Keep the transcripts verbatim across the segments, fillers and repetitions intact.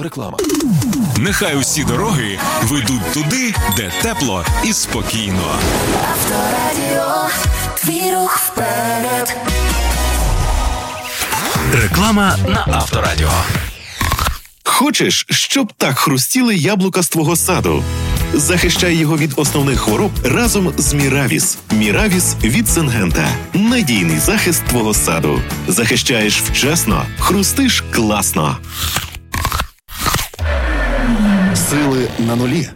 Реклама. Нехай усі дороги ведуть туди, де тепло і спокійно. Авторадіо, твій рух вперед. Реклама на Авторадіо. Хочеш, щоб так хрустіли яблука з твого саду? Захищай його від основних хвороб разом з Міравіс. Міравіс від Сингента. Надійний захист твого саду. Захищаєш вчасно, хрустиш класно. Сили на нулі.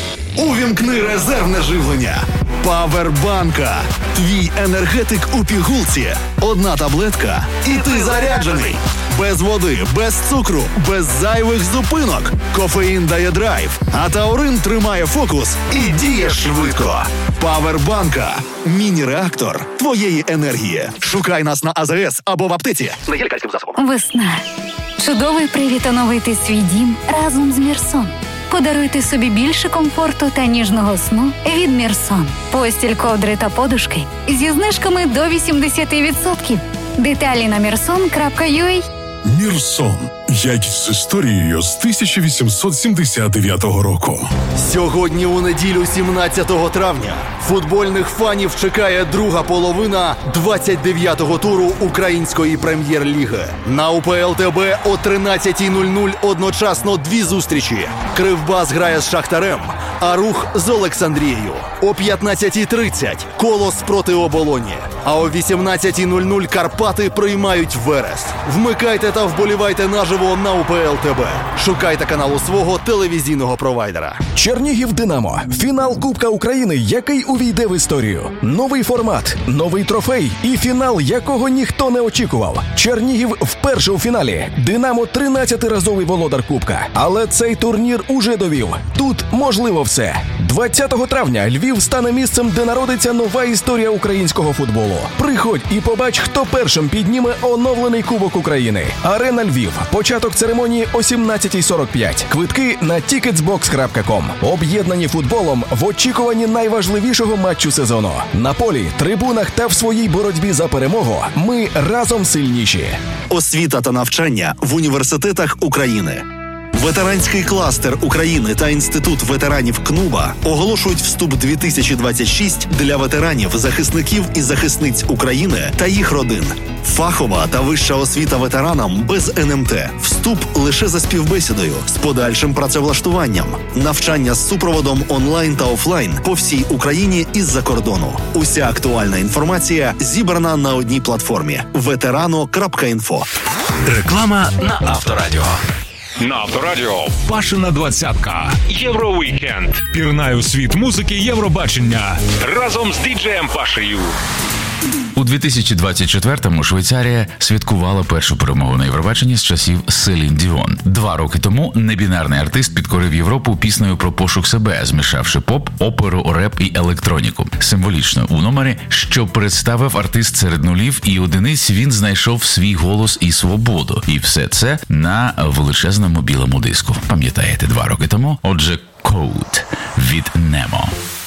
Увімкни резервне живлення. Павербанка. Твій енергетик у пігулці. Одна таблетка і ти заряджений. Без води, без цукру, без зайвих зупинок. Кофеїн дає драйв, а таурин тримає фокус і діє швидко. Павербанка. Міні-реактор твоєї енергії. Шукай нас на А З С або в аптеці. Не є лікарським засобом. Весна. Чудовий привід оновити свій дім разом з Мірсон. Подаруйте собі більше комфорту та ніжного сну від Мірсон. Постіль, ковдри та подушки зі знижками до вісімдесят відсотків. Деталі на мірсон крапка ю а. Мірсон. Якість з історією з тисяча вісімсот сімдесят дев'ятого року. Сьогодні у неділю, сімнадцятого травня, футбольних фанів чекає друга половина двадцять дев'ятого туру Української прем'єр-ліги. На У Пе Ел Те Бе о тринадцятій нуль нуль одночасно дві зустрічі. Кривбас грає з Шахтарем, а Рух з Олександрією. О п'ятнадцятій тридцять Колос проти Оболоні. А о вісімнадцятій нуль нуль Карпати приймають Верес. Вмикайте та вболівайте наживо на У Пе Ел Те Бе. Шукайте каналу свого телевізійного провайдера. Чернігів Динамо. Фінал Кубка України, який увійде в історію. Новий формат, новий трофей і фінал, якого ніхто не очікував. Чернігів вперше у фіналі. Динамо тринадцятиразовий володар Кубка. Але цей турнір уже довів. Тут можливо все. двадцятого травня Львів стане місцем, де народиться нова історія українського футболу. Приходь і побач, хто першим підніме оновлений Кубок України. Арена Львів. Початок церемонії о сімнадцятій сорок п'ять. Квитки на тікетсбокс крапка ком. Об'єднані футболом в очікуванні найважливішого матчу сезону. На полі, трибунах та в своїй боротьбі за перемогу ми разом сильніші. Освіта та навчання в університетах України. Ветеранський кластер України та Інститут ветеранів КНУБА оголошують вступ дві тисячі двадцять шість для ветеранів, захисників і захисниць України та їх родин. Фахова та вища освіта ветеранам без ен ем те. Вступ лише за співбесідою з подальшим працевлаштуванням. Навчання з супроводом онлайн та офлайн по всій Україні і з-за кордону. Уся актуальна інформація зібрана на одній платформі ветерано крапка інфо. Реклама на Авторадіо. На Авторадіо Пашина двадцятка. Євровікенд. Пірнай у світ музики Євробачення. Разом з діджеєм Пашею. У дві тисячі двадцять четвертому Швейцарія святкувала першу перемогу на Євробаченні з часів Селін Діон. Два роки тому небінарний артист підкорив Європу піснею про пошук себе, змішавши поп, оперу, реп і електроніку. Символічно у номері, що представив артист серед нулів і одиниць, він знайшов свій голос і свободу. І все це на величезному білому диску. Пам'ятаєте, два роки тому? Отже, Code від Немо.